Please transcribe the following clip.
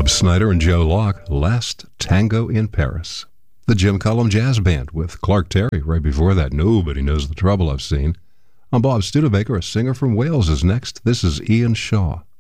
Bob Snyder and Joe Locke, Last Tango in Paris. The Jim Cullum Jazz Band with Clark Terry right before that. Nobody Knows the Trouble I've Seen. I'm Bob Studebaker. A singer from Wales is next. This is Ian Shaw.